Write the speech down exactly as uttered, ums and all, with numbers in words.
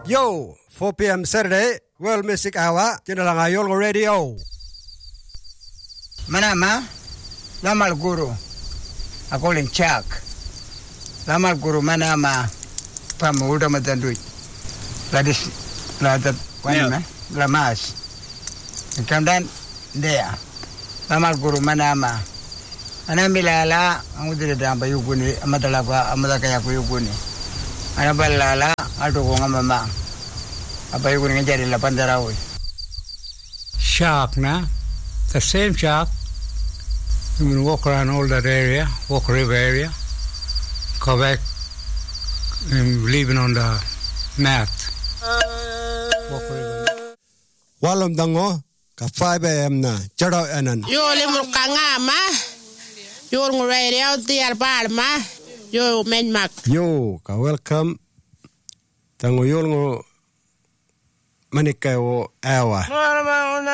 Yo, four p.m. Saturday, World Music Hour, Jinalang Ayol Radio. Manama, Lamal Guru, Akolin Chak, Lamal Guru Manama, Pamuda Matandui, Ladis, Ladat, Wanima, Lamas, and come down there, Lamal Guru Manama, Anamilala, Amudidamba Yuguni, Amadalava, Amadakaya Yuguni, Anabalala, Alto apa yung kung nangyari la Pandarawi? Shark na, the same shark. You can walk around all that area, Walk River area, come back and leaving on the mat. Walk River. Walam dango, ka five a.m. na, charo anan. Yo le mukanga ma, yo ng radio tiar bar ma, yo menmak. Yo, ka welcome. Tango yol ngo Manikaw awa.